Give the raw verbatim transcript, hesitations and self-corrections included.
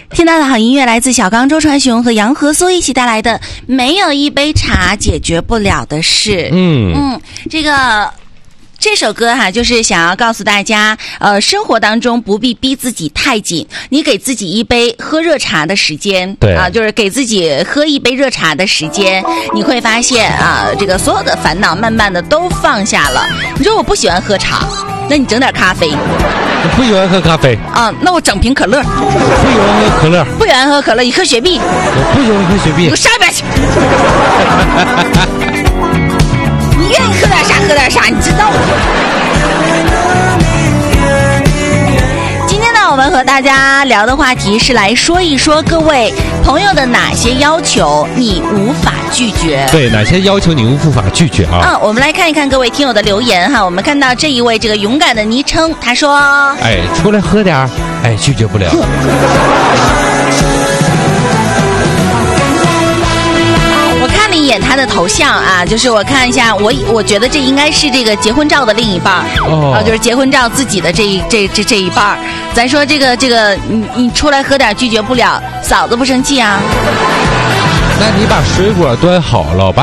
听到的好音乐来自小刚、周传雄和杨和苏一起带来的《没有一杯茶解决不了的事》。 嗯嗯，这个。这首歌哈、啊，就是想要告诉大家，呃，生活当中不必逼自己太紧，你给自己一杯喝热茶的时间， 对啊，就是给自己喝一杯热茶的时间，你会发现啊，这个所有的烦恼慢慢的都放下了。你说我不喜欢喝茶，那你整点咖啡。 我不喜欢喝咖啡啊，那我整瓶可乐。 我不喜欢喝可乐。 不喜欢喝可乐，你喝雪碧。 我不喜欢喝雪碧。 你给我上一边去。你愿意喝点啥喝点啥，你知道吗？今天呢，我们和大家聊的话题是来说一说各位朋友的哪些要求你无法拒绝。 对，哪些要求你无法拒绝啊？ 嗯，我们来看一看各位听友的留言哈。我们看到这一位这个勇敢的昵称，他说：“ 哎，出来喝点儿，哎，拒绝不了。” 我看了一眼他的头像啊，就是我看一下，我我觉得这应该是这个结婚照的另一半哦， 啊，就是结婚照自己的这一这这这一半。咱说这个这个，你你出来喝点拒绝不了，嫂子不生气啊？ 那你把水果端好了，把